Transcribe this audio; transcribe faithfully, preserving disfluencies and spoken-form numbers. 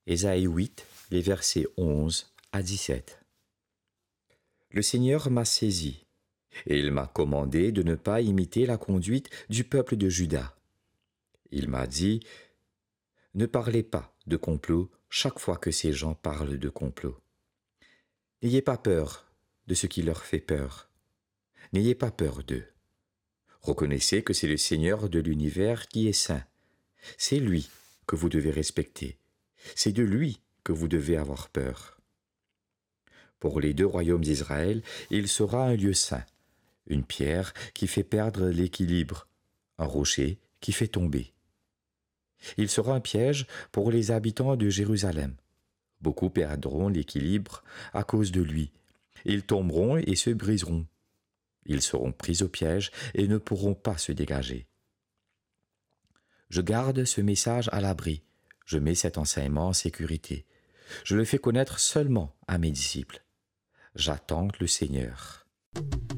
Ésaïe huit, les versets onze à dix-sept. Le Seigneur m'a saisi, et il m'a commandé de ne pas imiter la conduite du peuple de Juda. Il m'a dit, ne parlez pas de complot chaque fois que ces gens parlent de complot. N'ayez pas peur de ce qui leur fait peur. N'ayez pas peur d'eux. Reconnaissez que c'est le Seigneur de l'univers qui est saint. C'est lui que vous devez respecter. C'est de lui que vous devez avoir peur. Pour les deux royaumes d'Israël, il sera un lieu saint, une pierre qui fait perdre l'équilibre, un rocher qui fait tomber. Il sera un piège pour les habitants de Jérusalem. Beaucoup perdront l'équilibre à cause de lui. Ils tomberont et se briseront. Ils seront pris au piège et ne pourront pas se dégager. Je garde ce message à l'abri. Je mets cet enseignement en sécurité. Je le fais connaître seulement à mes disciples. J'attends le Seigneur.